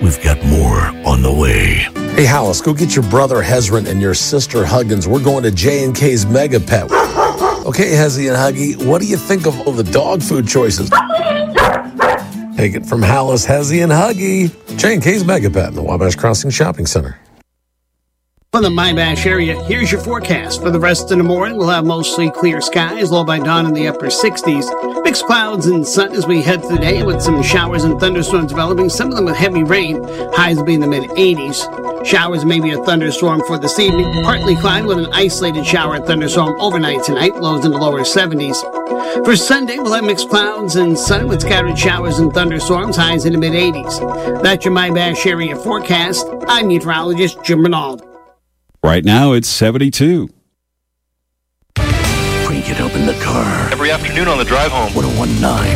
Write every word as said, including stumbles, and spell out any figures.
we've got more on the way. Hey, Hollis, go get your brother Hezron and your sister Huggins. We're going to J and K's Mega Pet. Okay, Hezzy and Huggy, what do you think of all the dog food choices? Take it from Hollis, Hezzy, and Huggy. J and K's Mega Pet in the Wabash Crossing Shopping Center. From the Mybash area, here's your forecast. For the rest of the morning, we'll have mostly clear skies, low by dawn in the upper sixties. Mixed clouds and sun as we head through the day with some showers and thunderstorms developing, some of them with heavy rain. Highs will be in the mid-eighties. Showers, maybe a thunderstorm for this evening. Partly cloudy with an isolated shower and thunderstorm overnight tonight, lows in the lower seventies. For Sunday, we'll have mixed clouds and sun with scattered showers and thunderstorms, highs in the mid-eighties. That's your Mybash area forecast. I'm meteorologist Jim Renaud. Right now, it's seventy-two. Crank it up in the car. Every afternoon on the drive home. one oh one point nine